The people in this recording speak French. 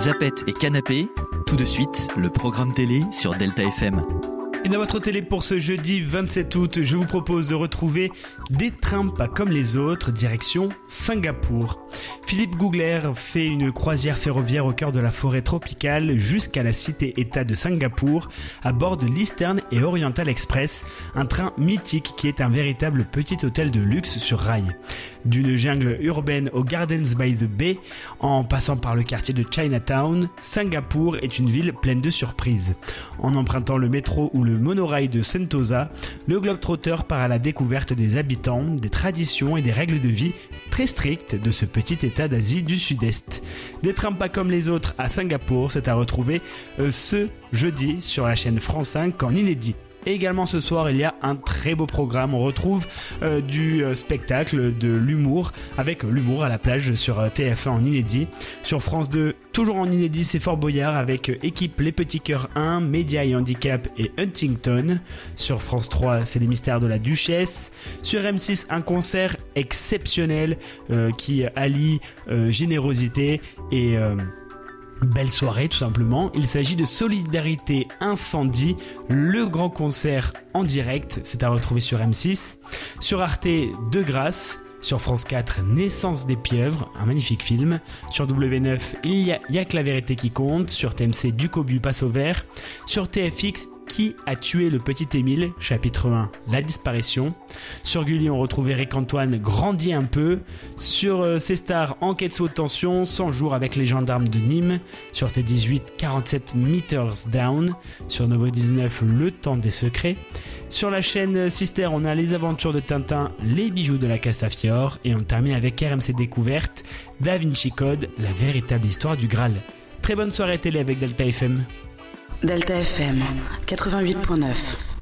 Zapettes et canapé, tout de suite, le programme télé sur Delta FM. Et dans votre télé pour ce jeudi 27 août, je vous propose de retrouver Des trains pas comme les autres, direction Singapour. Philippe Googler fait une croisière ferroviaire au cœur de la forêt tropicale jusqu'à la cité-état de Singapour à bord de l'Eastern et Oriental Express, un train mythique qui est un véritable petit hôtel de luxe sur rail. D'une jungle urbaine aux Gardens by the Bay, en passant par le quartier de Chinatown, Singapour est une ville pleine de surprises. En empruntant le métro ou le monorail de Sentosa, le globetrotter part à la découverte des habitants, des traditions et des règles de vie très strictes de ce petit état d'Asie du Sud-Est. Des trains pas comme les autres à Singapour, c'est à retrouver ce jeudi sur la chaîne France 5 en inédit. Et également ce soir, il y a un très beau programme. On retrouve du spectacle, de l'humour, avec l'humour à la plage sur TF1 en inédit. Sur France 2, toujours en inédit, c'est Fort Boyard avec Équipe Les Petits Cœurs 1, Média et Handicap et Huntington. Sur France 3, c'est Les Mystères de la Duchesse. Sur M6, un concert exceptionnel qui allie générosité et... belle soirée tout simplement. Il s'agit de Solidarité Incendie, le grand concert en direct, c'est à retrouver sur M6. Sur Arte, De Grâce. Sur France 4, Naissance des pieuvres, un magnifique film. Sur W9, il y a que la vérité qui compte. Sur TMC, Ducobu passe au vert. Sur TFX, Qui a tué le petit Émile, chapitre 1, la disparition. Sur Gulli, on retrouve Eric Antoine, grandit un peu. Sur C-Star, Enquête sous haute tension, 100 jours avec les gendarmes de Nîmes. Sur T18, 47 meters down. Sur Novo 19, Le temps des secrets. Sur la chaîne Sister, on a Les aventures de Tintin, Les bijoux de la Castafiore. Et on termine avec RMC Découverte, Da Vinci Code, la véritable histoire du Graal. Très bonne soirée télé avec Delta FM. Delta FM 88.9.